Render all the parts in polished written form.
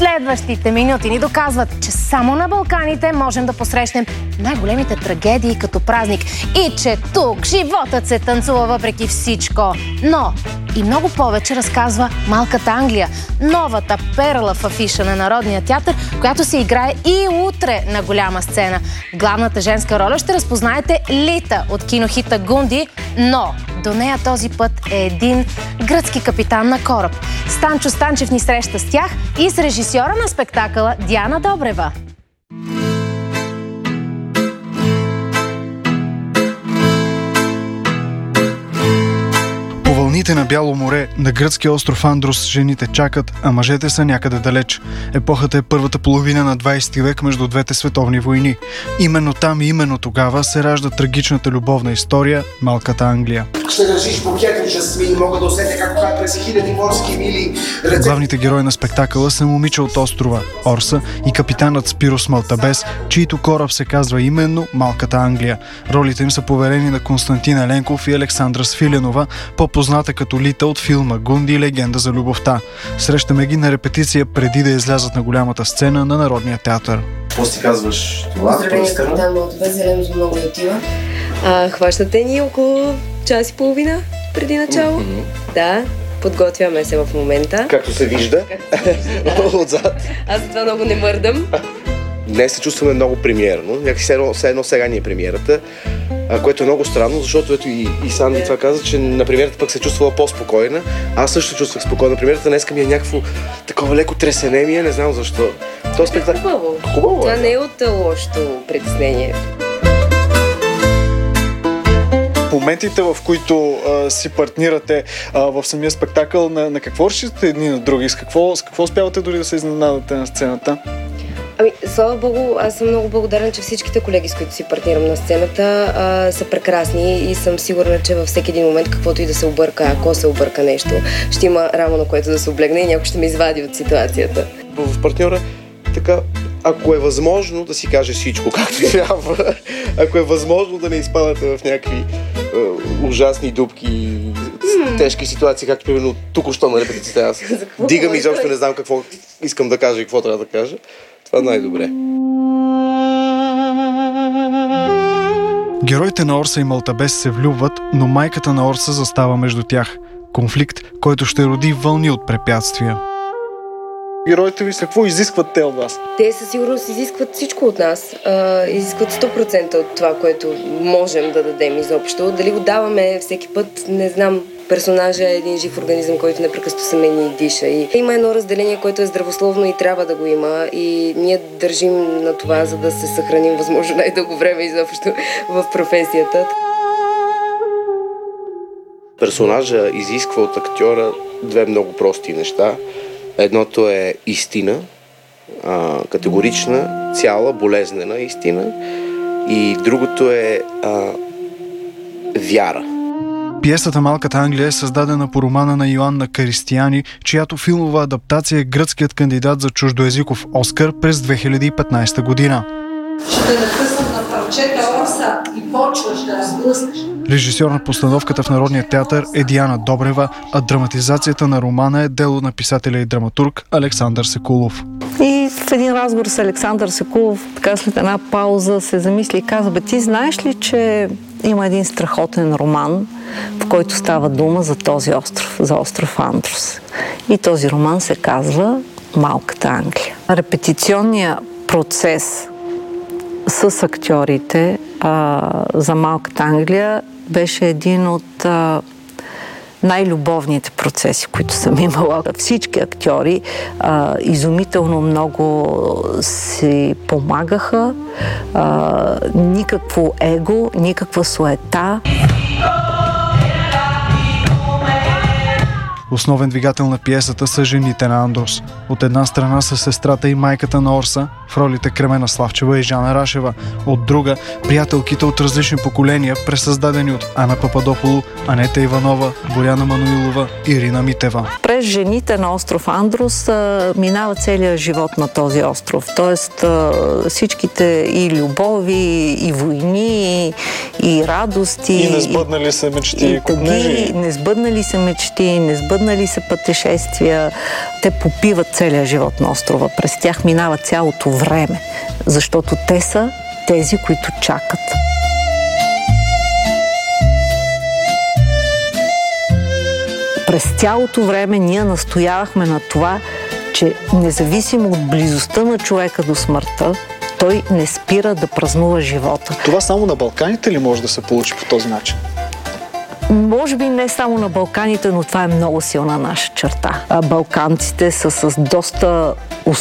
Следващите минути ни доказват, че само на Балканите можем да посрещнем най-големите трагедии като празник и че тук животът се танцува въпреки всичко. Но и много повече разказва Малката Англия, новата перла в афиша на Народния театър, която се играе и утре на голяма сцена. В главната женска роля ще разпознаете Лита от кинохита Гунди, но до нея този път е един гръцки капитан на кораб. Станчо Станчев ни среща с тях и с режисьора на спектакъла Диана Добрева. По вълните на Бяло море, на гръцкия остров Андрос, жените чакат, а мъжете са някъде далеч. Епохата е първата половина на 20 век между двете световни войни. Именно там и именно тогава се ражда трагичната любовна история Малката Англия. Ще държиш букет от жасмин, мога да усетя както през хиляди морски мили. Главните герои на спектакъла са момиче от острова Орса и капитанът Спирос Малтабес, чийто кораб се казва именно Малката Англия. Ролите им са поверени на Константин Еленков и Александра Свиленова, по-позната като Лита от филма Гунди, легенда за любовта. Срещаме ги на репетиция преди да излязат на голямата сцена на Народния театър. Какво си казваш това? Здравейте, капитан Малтабес, зелено за много отива. Хващате ни около час и половина преди начало. Да, подготвяме се в момента. Както се вижда. Отзад. Аз затова много не мърдам. Днес се чувстваме много премиерно. Някакси все едно сега ни е премиерата, което е много странно, защото ето и Санди това каза, че на премиерата пък се чувствала по-спокойна. Аз също чувствах спокойна. Премиерата днеска ми е някакво такова леко тресенение, не знам защо. Хубаво. Това не е от лошото притеснение. Моментите, в които си партнирате в самия спектакъл, на какво решите едни на други? С какво успявате дори да се изненадате на сцената? Слава Богу, аз съм много благодарна, че всичките колеги, с които си партнирам на сцената, са прекрасни и съм сигурна, че във всеки един момент, каквото и да се обърка, ако се обърка нещо, ще има рамо, на което да се облегне и някой ще ме извади от ситуацията. В партньора, така, ако е възможно да си каже всичко както трябва, ако е възможно да не изпадате в някакви ужасни дупки, тежки ситуации, както примерно току-що на репетицията аз дигам и изобщо не знам какво искам да кажа и какво трябва да кажа, това е най-добре. Героите на Орса и Малтабес се влюбват, но майката на Орса застава между тях. Конфликт, който ще роди вълни от препятствия. Героите ви какво изискват те от вас? Те със сигурност изискват всичко от нас. Изискват 100% от това, което можем да дадем изобщо. Дали го даваме всеки път, не знам. Персонажът е един жив организъм, който непрекъснато се мени и диша. И има едно разделение, което е здравословно и трябва да го има. И ние държим на това, за да се съхраним възможно най-дълго време изобщо в професията. Персонажа изисква от актьора две много прости неща. Едното е истина, категорична, цяла, болезнена истина. И другото е вяра. Пиесата Малката Англия е създадена по романа на Йоанна Каристияни, чиято филмова адаптация е гръцкият кандидат за чуждоезиков Оскар през 2015 година. Ще те накъснат на парчета Орса и почваш да разблъснеш. Режисьор на постановката в Народния театър е Диана Добрева, а драматизацията на романа е дело на писателя и драматург Александър Секулов. И в един разговор с Александър Секулов, така след една пауза, се замисли и каза: ти знаеш ли, че има един страхотен роман, в който става дума за този остров, за остров Андрос. И този роман се казва Малката Англия. Репетиционният процес с актьорите за Малката Англия беше един от най-любовните процеси, които съм имала. Всички актьори изумително много си помагаха. Никакво его, никаква суета. Основен двигател на пиесата са жените на Андрос. От една страна са сестрата и майката на Орса, в ролите Кремена Славчева и Жана Рашева. От друга, приятелките от различни поколения, пресъздадени от Ана Пападополо, Анета Иванова, Боряна Мануилова и Ирина Митева. През жените на остров Андрос минава целият живот на този остров. Тоест всичките и любови, и войни, и радости. И несбъднали се мечти, и несбъднали се мечти, несбъднали разпаднали се пътешествия. Те попиват целия живот на острова. През тях минава цялото време, защото те са тези, които чакат. През цялото време ние настоявахме на това, че независимо от близостта на човека до смъртта, той не спира да празнува живота. Това само на Балканите ли може да се получи по този начин? Може би не само на Балканите, но това е много силна наша черта. Балканците са доста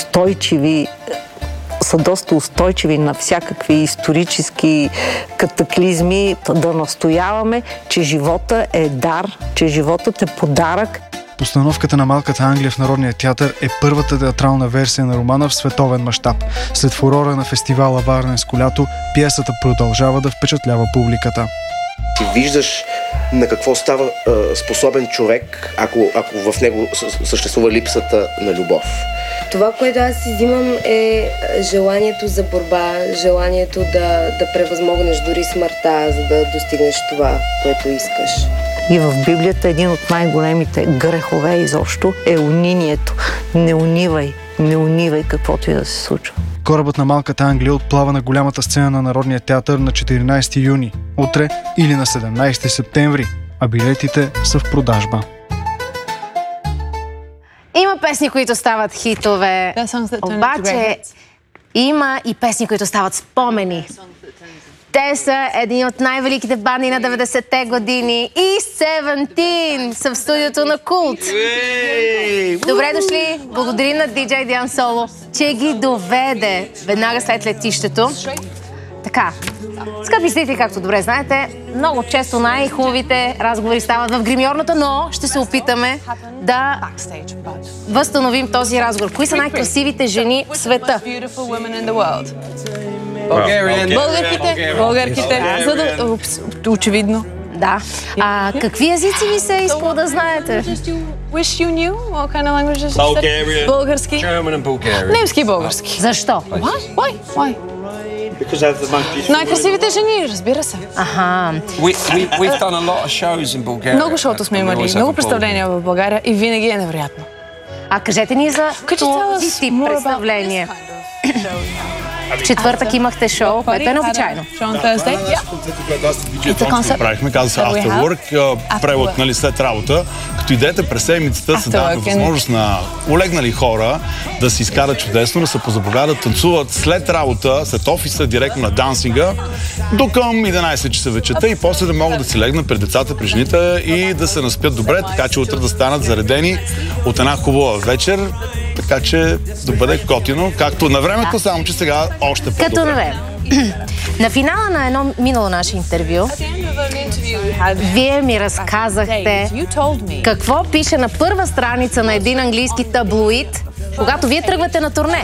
устойчиви на всякакви исторически катаклизми, да настояваме, че живота е дар, че животът е подарък. Постановката на Малката Англия в Народния театър е първата театрална версия на романа в световен мащаб. След фурора на фестивала Варненско лято, пиесата продължава да впечатлява публиката. Ти виждаш на какво става способен човек, ако в него съществува липсата на любов. Това, което аз изимам, е желанието за борба, желанието да превъзмогнеш дори смъртта, за да достигнеш това, което искаш. И в Библията един от най-големите грехове изобщо е унинието. Не унивай каквото и да се случва. Корабът на Малката Англия отплава на голямата сцена на Народния театър на 14 юни, утре или на 17 септември, а билетите са в продажба. Има песни, които стават хитове, обаче има и песни, които стават спомени. Те са едни от най-великите банди на 90-те години. E17 са в студиото на Култ. Добре дошли. Благодарим на DJ Диан Соло, че ги доведе веднага след летището. Така, скъпи зрители, както добре знаете, много често най-хубавите разговори стават в гримьорната, но ще се опитаме да възстановим този разговор. Кои са най-красивите жени в света? Българките. Очевидно. Да. А какви езици ви се искало да знаете? Wish you knew what kind of languages? Български. Немски и български. Защо? Why? Най-красивите жени, разбира се. Аха. Много шоуто сме имали, много представления в България и винаги е невероятно. А кажете ни за този тип представление. В четвъртък имахте шоу, което е необичайно. Правихме, казва се After Work, превод, нали, след работа. Като идете през седмицата, се дава възможност на улегнали хора да си изкарат чудесно, да се позабавляват, да танцуват след работа, след офиса, директно на дансинга, до към 11 часа вечерта и после да могат да си легнат пред децата, при жените и да се наспят добре, така че утре да станат заредени от една хубава вечер. Така че да бъде готино, както на времето, само че сега още по-добре. Като на време. На финала на едно минало наше интервю, вие ми разказахте какво пише на първа страница на един английски таблоид, когато вие тръгвате на турне.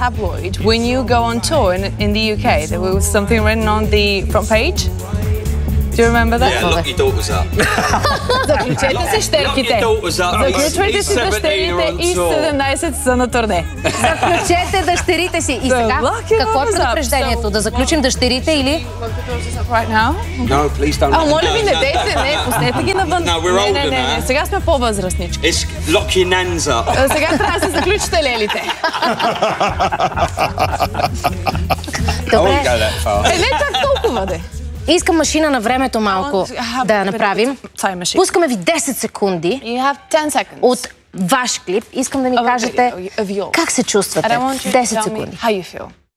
Do you remember that? Yeah, lucky daughters up. Заключете се щерките. Заключвайте си дъщерите и 17 са на турне. Заключете дъщерите си. И сега, какво е предупреждението? Да заключим дъщерите или? No, please don't. Моля ви, не дейте, не, пуснете ги навън. Не, сега сме по-възрастнички. Lock your nans up. Сега трябва да се заключите лелите. Добре. Не так толкова, де. Искам машина на времето малко да направим. Пускаме ви 10 секунди от ваш клип. Искам да ми кажете как се чувствате. 10 секунди.